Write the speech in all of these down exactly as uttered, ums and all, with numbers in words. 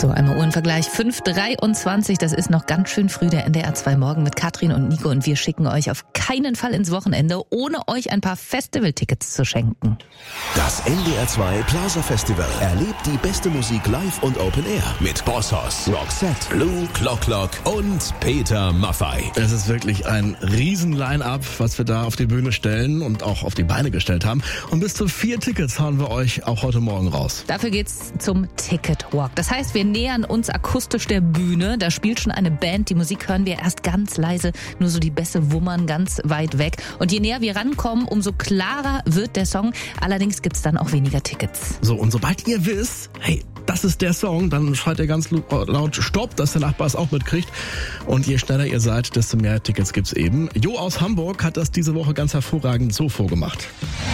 So, einmal Uhrenvergleich. fünf Uhr dreiundzwanzig, das ist noch ganz schön früh, der N D R zwei Morgen mit Katrin und Nico. Und wir schicken euch auf keinen Fall ins Wochenende, ohne euch ein paar Festivaltickets zu schenken. Das N D R zwei Plaza Festival erlebt die beste Musik live und Open Air mit Bosshaus, Roxette, Blue, Clock Clock und Peter Maffay. Es ist wirklich ein riesen Line-Up, was wir da auf die Bühne stellen und auch auf die Beine gestellt haben. Und bis zu vier Tickets hauen wir euch auch heute Morgen raus. Dafür geht's zum Ticketwalk. Das heißt, wir nähern uns akustisch der Bühne. Da spielt schon eine Band. Die Musik hören wir erst ganz leise, nur so die Bässe wummern ganz weit weg. Und je näher wir rankommen, umso klarer wird der Song. Allerdings gibt's dann auch weniger Tickets. So, und sobald ihr wisst, hey, das ist der Song, dann schreit ihr ganz laut Stopp, dass der Nachbar es auch mitkriegt. Und je schneller ihr seid, desto mehr Tickets gibt's eben. Jo aus Hamburg hat das diese Woche ganz hervorragend so vorgemacht.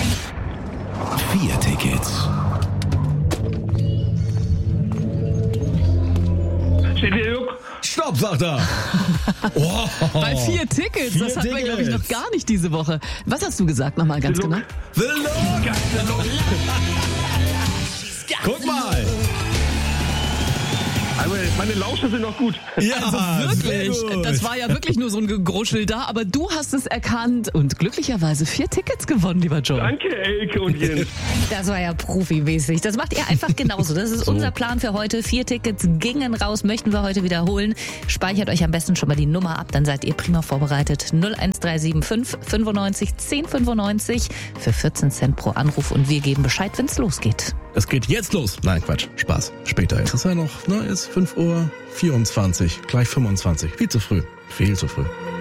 Vier Tickets. Stopp, sagt er. Oh. Bei vier Tickets, Vier das hatten wir, Tickets. glaube ich, noch gar nicht diese Woche. Was hast du gesagt nochmal ganz genau? The Look. Guck mal. Also meine Lauscher sind noch gut. Ja, Also wirklich, sehr gut. das war ja wirklich nur so ein Gegruschel da, aber du hast es erkannt und glücklicherweise vier Tickets gewonnen, lieber Joe. Danke, Elke und Jens. Das war ja profimäßig. Das macht ihr einfach genauso. Das ist unser Plan für heute. Vier Tickets gingen raus, möchten wir heute wiederholen. Speichert euch am besten schon mal die Nummer ab, dann seid ihr prima vorbereitet. null eins drei sieben fünf fünfundneunzig zehn fünfundneunzig für vierzehn Cent pro Anruf und wir geben Bescheid, wenn's losgeht. Es geht jetzt los. Nein, Quatsch. Spaß. Später. Es ist ja noch, ne, ist fünf Uhr vierundzwanzig. Gleich fünfundzwanzig. Viel zu früh. Viel zu früh.